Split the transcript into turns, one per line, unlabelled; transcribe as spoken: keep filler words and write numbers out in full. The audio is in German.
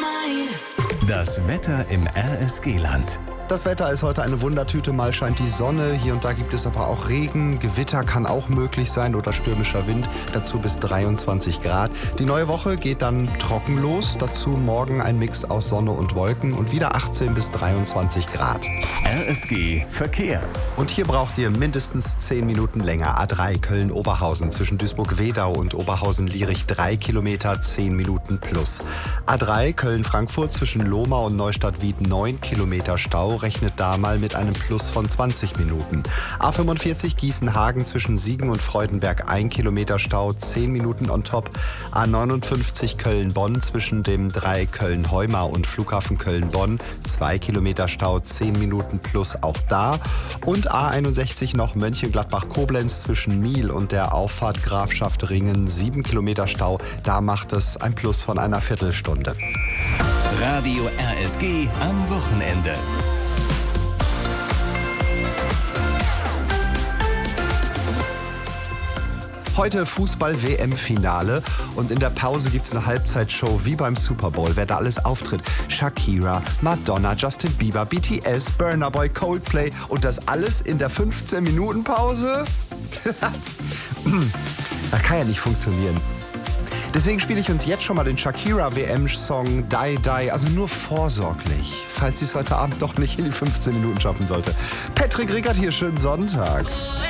Das Wetter im R S G-Land.
Das Wetter ist heute eine Wundertüte. Mal scheint die Sonne, hier und da gibt es aber auch Regen. Gewitter kann auch möglich sein oder stürmischer Wind. Dazu bis dreiundzwanzig Grad. Die neue Woche geht dann trocken los. Dazu morgen ein Mix aus Sonne und Wolken und wieder achtzehn bis dreiundzwanzig Grad.
R S G Verkehr.
Und hier braucht ihr mindestens zehn Minuten länger. A drei Köln-Oberhausen zwischen Duisburg-Wedau und Oberhausen-Lierich drei Kilometer, zehn Minuten plus. A drei Köln-Frankfurt zwischen Lohmar und Neustadt-Wied neun Kilometer Stau. Rechnet da mal mit einem Plus von zwanzig Minuten. A fünfundvierzig Gießen-Hagen zwischen Siegen und Freudenberg ein Kilometer Stau, zehn Minuten on top. A neunundfünfzig Köln-Bonn zwischen dem drei Köln-Heumar und Flughafen Köln-Bonn zwei Kilometer Stau, zehn Minuten plus auch da. Und A einundsechzig noch Mönchengladbach-Koblenz zwischen Miel und der Auffahrt Grafschaft Ringen sieben Kilometer Stau. Da macht es ein Plus von einer Viertelstunde.
Radio R S G am Wochenende.
Heute Fußball-W M-Finale und in der Pause gibt's eine Halbzeitshow wie beim Super Bowl. Wer da alles auftritt: Shakira, Madonna, Justin Bieber, B T S, Burna Boy, Coldplay und das alles in der fünfzehn Minuten Pause? Das kann ja nicht funktionieren. Deswegen spiele ich uns jetzt schon mal den Shakira-W M-Song Die Die, also nur vorsorglich, falls sie es heute Abend doch nicht in die fünfzehn Minuten schaffen sollte. Patrick Rickert hier, schönen Sonntag.